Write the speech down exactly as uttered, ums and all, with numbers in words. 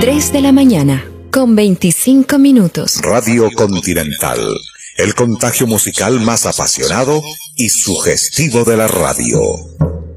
tres de la mañana, con veinticinco minutos. Radio Continental, el contagio musical más apasionado y sugestivo de la radio.